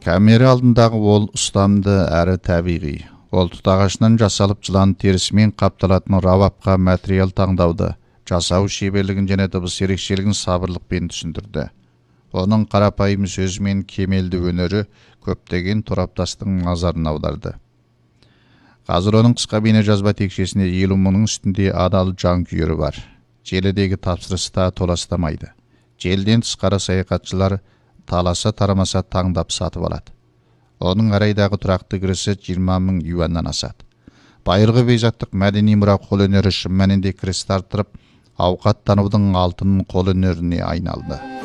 Камера алдындағы ол ұстамды әрі табиғи. Ол тұт ағашынан жасалып жылан терісімен қапталатын рауапқа материал таңдауды, жасау шеберлігін және дыбыс ерекшелігін сабырлықпен түсіндірді. Оның қарапайым сөзімен кемелді өнері көптеген тораптастың назарын аударды. Қазір оның қысқа бейне жазба текшесінде 50 мыңның үстінде адал жанкүйері бар. Желідегі тапсырыста толастамайды. Желден тыс қара саяхатшылар таласа тарамаса таңдап сатып алады. Оның әр айдағы тұрақты кірісі 20 мың юаннан асады. Байырғы бейзаттық мәдени мұра қолөнері шын мәнінде кіріс тартырып, ауқаттанудың алтын қолөнеріне айналды.